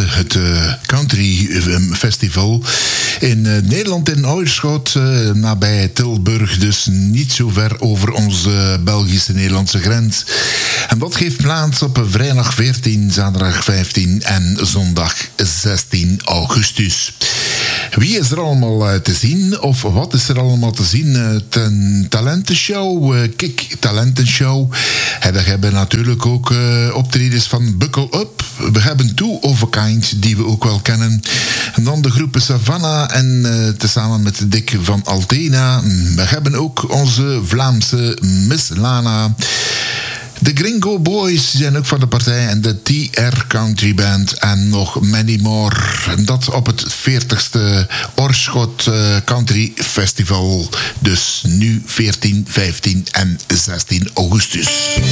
het Country Festival in Nederland, in Oorschot, nabij Tilburg, dus niet zo ver over onze Belgische-Nederlandse grens. En dat geeft plaats op vrijdag 14, zaterdag 15 en zondag 16 augustus. Wie is er allemaal te zien? Of wat is er allemaal te zien? Ten talentenshow, Kik Talentenshow. En we hebben natuurlijk ook optredens van Buckle Up. We hebben Two of a Kind, die we ook wel kennen. En dan de groepen Savannah en tezamen met Dick van Altena. We hebben ook onze Vlaamse Miss Lana. De Gringo Boys zijn ook van de partij en de TR Country Band en nog many more. En dat op het 40ste Oorschot Country Festival. Dus nu 14, 15 en 16 augustus.